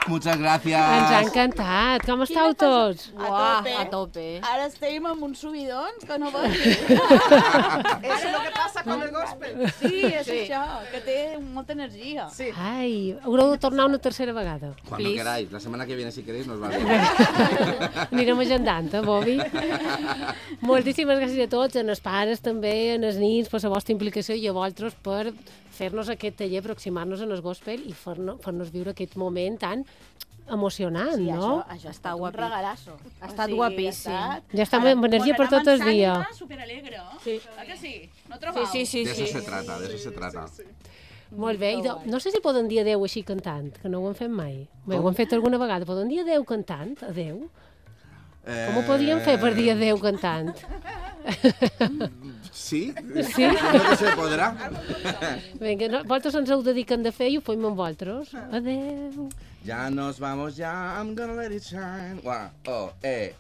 Muchas gracias. Ens ha encantat. Com esteu tots? A tope. Ara estem amb uns subidons que no vols dir. Eso es lo que pasa con el gospel. Sí, és això, que té molta energia. Sí. Ai, haureu de tornar una tercera vegada. Cuando queráis. La semana que viene, si queréis, nos va bien. Anirem agendant, Bobi? Moltíssimes gràcies a tots, a les pares també, a les nins, per la vostra implicació i a vosaltres per fer-nos aquest taller, aproximar-nos en el gospel i fer-nos viure aquest moment tan emocionant, no? Això Està un guapi. regalasso. Ha estat guapíssim. Ja està amb energia per tot el dia. Superalegre, Sí. ¿A que sí? ¿No trobau? Sí. De eso se trata, de eso se trata. Molt bé, i no sé si poden dir adeu així cantant, que no ho hem fet mai. Bé, ho hem fet alguna vegada. Poden dir adeu cantant? Adeu? Com ho podríem fer per dir adeu cantant? Sí? Sí? Creo que se podrà. Vinga, vosaltres ens heu de dir què hem de fer i ho fem amb vosaltres. Adeu. Ya nos vamos ya, I'm gonna let it shine. 1, 2,